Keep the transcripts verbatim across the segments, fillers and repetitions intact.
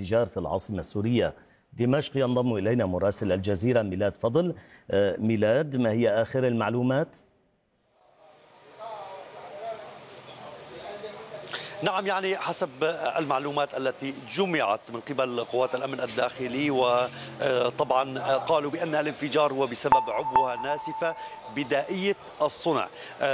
الانفجار في العاصمة السورية دمشق. ينضم إلينا مراسل الجزيرة ميلاد فضل. ميلاد، ما هي آخر المعلومات؟ نعم، يعني حسب المعلومات التي جمعت من قبل قوات الأمن الداخلي، وطبعا قالوا بأن الانفجار هو بسبب عبوة ناسفة بدائية الصنع.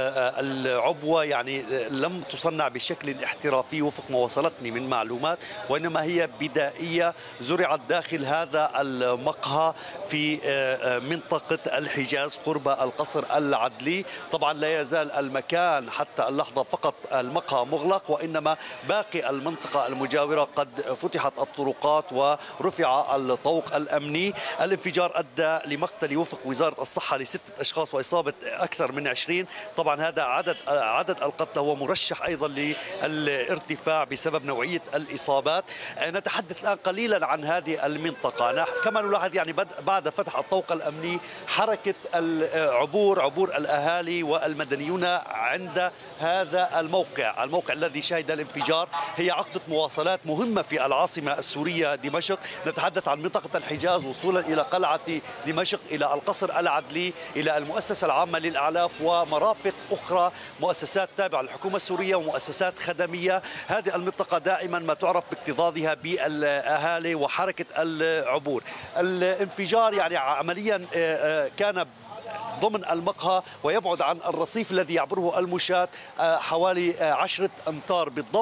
العبوة يعني لم تصنع بشكل احترافي وفق ما وصلتني من معلومات، وإنما هي بدائية زرعت داخل هذا المقهى في منطقة الحجاز قرب القصر العدلي. طبعا لا يزال المكان حتى اللحظة فقط المقهى مغلق، وإنما باقي المنطقة المجاورة قد فتحت الطرقات ورفع الطوق الأمني. الانفجار أدى لمقتل وفق وزارة الصحة لستة أشخاص وإصابة أكثر من عشرين. طبعا هذا عدد عدد القتلى هو مرشح أيضا للارتفاع بسبب نوعية الإصابات. نتحدث الآن قليلا عن هذه المنطقة. كما نلاحظ يعني بعد فتح الطوق الأمني حركة العبور عبور الأهالي والمدنيون عند هذا الموقع الموقع الذي شهد الانفجار. هي عقدة مواصلات مهمة في العاصمة السورية دمشق. نتحدث عن منطقة الحجاز وصولا إلى قلعة دمشق، إلى القصر العدلي، إلى المؤسسة العامة للأعلاف ومرافق أخرى، مؤسسات تابعة للحكومة السورية ومؤسسات خدمية. هذه المنطقة دائما ما تعرف باكتظاظها بالأهالي وحركة العبور. الانفجار يعني عمليا كان ضمن المقهى ويبعد عن الرصيف الذي يعبره المشاة حوالي عشرة أمتار بالضبط،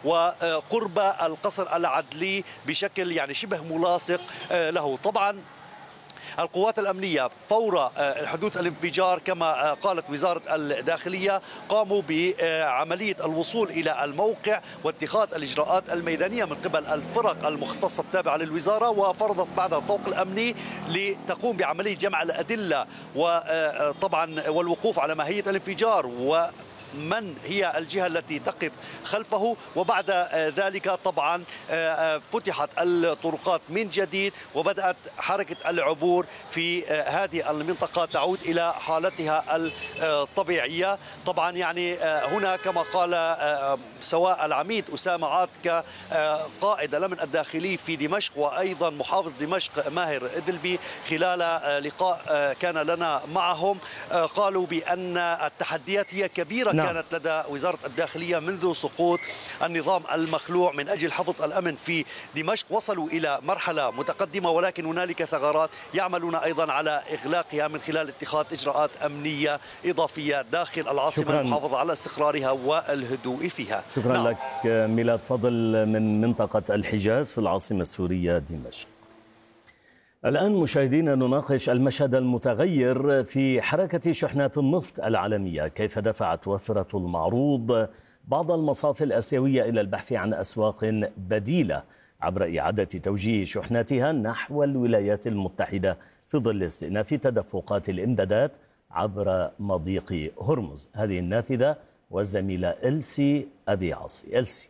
وقرب القصر العدلي بشكل يعني شبه ملاصق له. طبعا القوات الأمنية فور حدوث الانفجار كما قالت وزارة الداخلية قاموا بعملية الوصول إلى الموقع واتخاذ الإجراءات الميدانية من قبل الفرق المختصة التابعة للوزارة، وفرضت بعدها الطوق الأمني لتقوم بعملية جمع الأدلة وطبعا والوقوف على ماهية الانفجار و من هي الجهة التي تقف خلفه. وبعد ذلك طبعا فتحت الطرقات من جديد وبدأت حركة العبور في هذه المنطقة تعود إلى حالتها الطبيعية. طبعا يعني هنا كما قال سواء العميد أسامة عاد كقائد الأمن الداخلي في دمشق وأيضا محافظ دمشق ماهر إدلبي خلال لقاء كان لنا معهم، قالوا بأن التحديات هي كبيرة نعم. كانت لدى وزارة الداخلية منذ سقوط النظام المخلوع من أجل حفظ الأمن في دمشق. وصلوا إلى مرحلة متقدمة ولكن هنالك ثغرات يعملون أيضا على إغلاقها من خلال اتخاذ إجراءات أمنية إضافية داخل العاصمة المحافظة على استقرارها والهدوء فيها. شكرا نعم. لك ميلاد فضل من منطقة الحجاز في العاصمة السورية دمشق. الآن مشاهدينا نناقش المشهد المتغير في حركة شحنات النفط العالمية، كيف دفعت وفرة المعروض بعض المصافي الآسيوية إلى البحث عن أسواق بديلة عبر إعادة توجيه شحناتها نحو الولايات المتحدة في ظل استئناف تدفقات الإمدادات عبر مضيق هرمز. هذه النافذة والزميلة إلسي أبي عاصي. إلسي.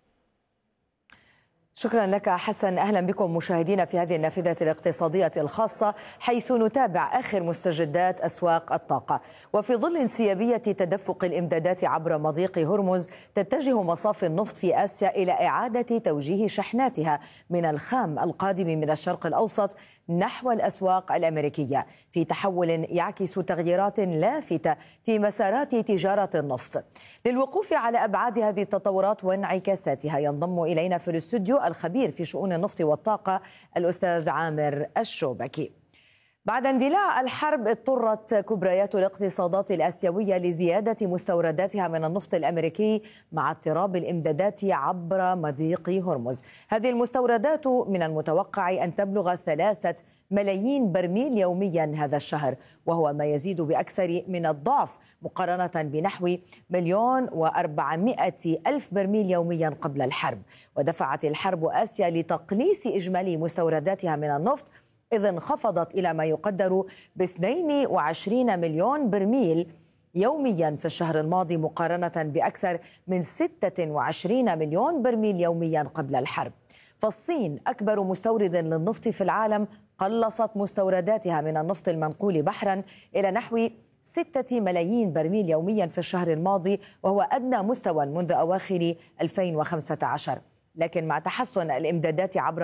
شكرا لك حسن. أهلا بكم مشاهدينا في هذه النافذة الاقتصادية الخاصة، حيث نتابع آخر مستجدات أسواق الطاقة. وفي ظل انسيابية تدفق الإمدادات عبر مضيق هرمز، تتجه مصافي النفط في آسيا إلى إعادة توجيه شحناتها من الخام القادم من الشرق الأوسط نحو الأسواق الأمريكية، في تحول يعكس تغييرات لافتة في مسارات تجارة النفط. للوقوف على أبعاد هذه التطورات وانعكاساتها ينضم إلينا في الاستوديو الخبير في شؤون النفط والطاقة الأستاذ عامر الشوبكي. بعد اندلاع الحرب اضطرت كبريات الاقتصادات الآسيوية لزيادة مستورداتها من النفط الأمريكي مع اضطراب الإمدادات عبر مضيق هرمز. هذه المستوردات من المتوقع أن تبلغ ثلاثة ملايين برميل يوميا هذا الشهر، وهو ما يزيد بأكثر من الضعف مقارنة بنحو مليون وأربعمائة ألف برميل يوميا قبل الحرب. ودفعت الحرب آسيا لتقليص إجمالي مستورداتها من النفط، إذ انخفضت إلى ما يقدر ب اثنين وعشرين مليون برميل يوميا في الشهر الماضي مقارنة بأكثر من ستة وعشرين مليون برميل يوميا قبل الحرب. فالصين أكبر مستورد للنفط في العالم قلصت مستورداتها من النفط المنقول بحرا إلى نحو ستة ملايين برميل يوميا في الشهر الماضي، وهو أدنى مستوى منذ أواخر ألفين وخمسة عشر. لكن مع تحسن الإمدادات عبر